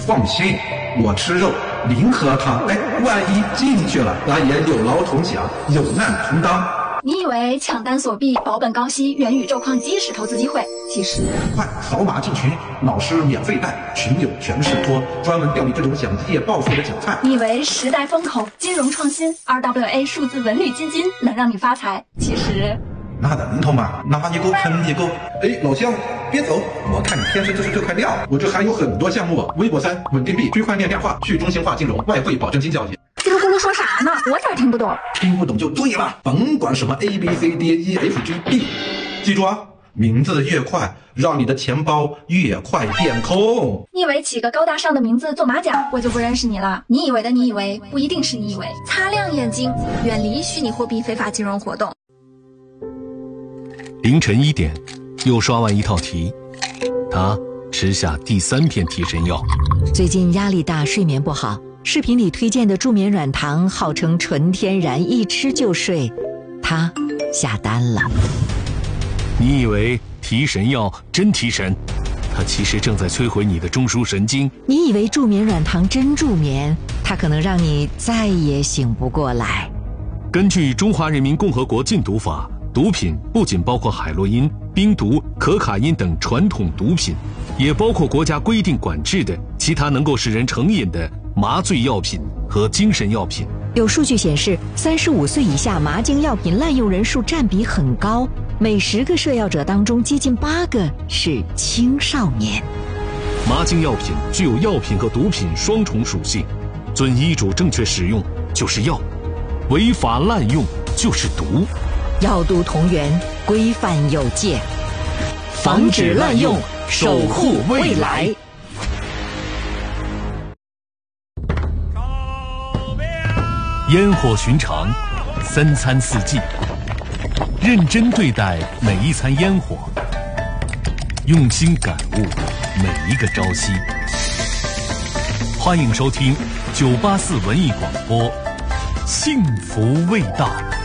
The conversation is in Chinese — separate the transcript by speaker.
Speaker 1: 放心，我吃肉，零喝汤。哎，万一进去了，咱也有劳同享，有难同当。
Speaker 2: 你以为抢单锁币、保本高息、元宇宙矿机是投资机会，其实
Speaker 1: 快扫码进群，老师免费带，群友全是托，专门钓你这种想一夜暴富的韭菜。
Speaker 2: 你以为时代风口、金融创新、RWA 数字文旅基金能让你发财，其实
Speaker 1: 那能头吗？拿你够喷你够！哎，老乡，别走！我看你天生就是这块料。我这还有很多项目，微博3、稳定币、区块链量化、去中心化金融、外汇保证金交易。
Speaker 2: 叽里咕噜说啥呢？我咋听不懂？
Speaker 1: 听不懂就对了，甭管什么 ABCDEFGB， 记住啊，名字越快，让你的钱包越快变空。
Speaker 2: 你以为起个高大上的名字做马甲，我就不认识你了？你以为的你以为，不一定是你以为。擦亮眼睛，远离虚拟货币非法金融活动。
Speaker 3: 凌晨1点，又刷完一套题，他吃下第3片提神药。
Speaker 4: 最近压力大，睡眠不好，视频里推荐的助眠软糖号称纯天然，一吃就睡，他下单了。
Speaker 3: 你以为提神药真提神，它其实正在摧毁你的中枢神经。
Speaker 4: 你以为助眠软糖真助眠，它可能让你再也醒不过来。
Speaker 3: 根据《中华人民共和国禁毒法》，毒品不仅包括海洛因、冰毒、可卡因等传统毒品，也包括国家规定管制的其他能够使人成瘾的麻醉药品和精神药品。
Speaker 4: 有数据显示，35岁以下麻精药品滥用人数占比很高，每10个摄药者当中接近8个是青少年。
Speaker 3: 麻精药品具有药品和毒品双重属性，遵医嘱正确使用就是药，违法滥用就是毒。
Speaker 4: 药毒同源，规范有界，
Speaker 3: 防止滥用，守护未来。烟火寻常，3餐4季，认真对待每一餐烟火，用心感悟每一个朝夕。欢迎收听984文艺广播，幸福味道。